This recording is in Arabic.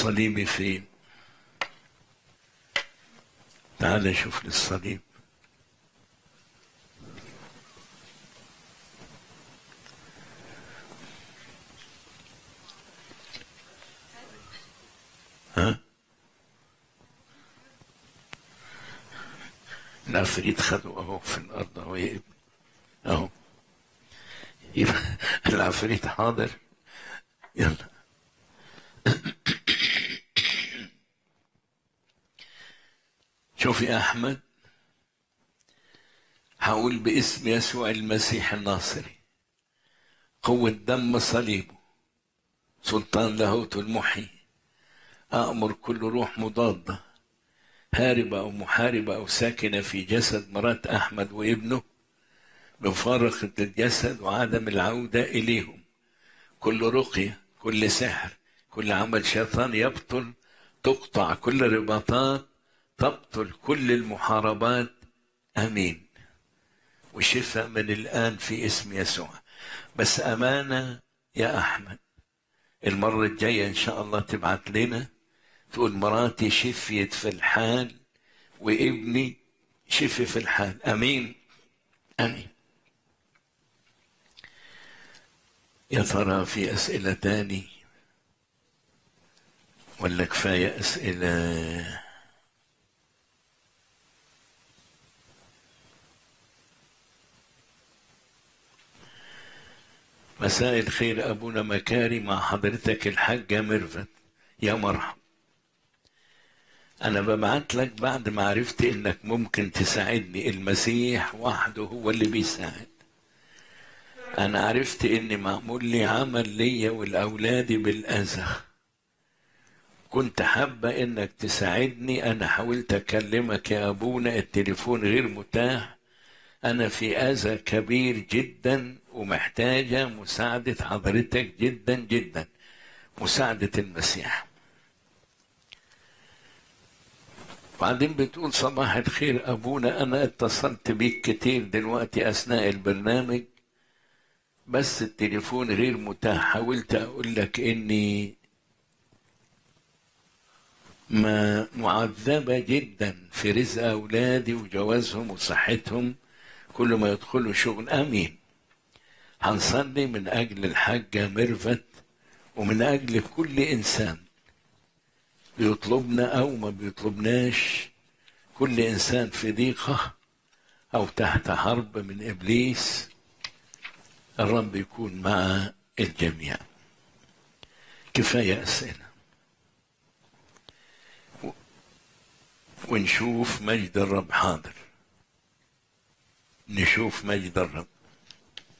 صليبي فين؟ تعال شوف لي الصليب. ها؟ العفريت خدوا اهو في الارض اهو يا ابني اهو. يبقى العفريت حاضر. يلا شوف يا احمد، هقول باسم يسوع المسيح الناصري، قوة دم صليبه، سلطان لاهوت المحيي، أأمر كل روح مضادة هاربة أو محاربة أو ساكنة في جسد مرات أحمد وابنه بمفارقة الجسد وعدم العودة إليهم. كل رقية، كل سحر، كل عمل شيطان يبطل، تقطع كل الرباطات، تبطل كل المحاربات. آمين. وشفاء من الآن في اسم يسوع. بس أمانة يا أحمد، المرة الجاية إن شاء الله تبعت لنا تقول مراتي شفيت في الحال وابني شفي في الحال. أمين أمين. يا ترى في أسئلة تاني ولا كفاية أسئلة؟ مساء الخير أبونا مكاري، مع حضرتك الحاجة ميرفت. يا مرحب. أنا ببعت لك بعد ما عرفت إنك ممكن تساعدني. المسيح وحده هو اللي بيساعد. أنا عرفت إني معمول لي عمل ليا والأولادي بالأذى. كنت حابة إنك تساعدني. أنا حاولت أكلمك يا أبونا، التليفون غير متاح. أنا في أذى كبير جدا ومحتاجة مساعدة حضرتك جدا جدا، مساعدة المسيح. بعدين بتقول صباح الخير أبونا، أنا اتصلت بيك كتير دلوقتي أثناء البرنامج بس التليفون غير متاح. حاولت أقول لك إني معذبة جدا في رزق أولادي وجوازهم وصحتهم كل ما يدخلوا شغل. آمين. هنصلي من أجل الحاجة ميرفت ومن أجل كل إنسان بيطلبنا أو ما بيطلبناش، كل إنسان في ضيقة أو تحت حرب من إبليس. الرب يكون مع الجميع. كفاية أسئلة ونشوف مجد الرب. حاضر، نشوف مجد الرب.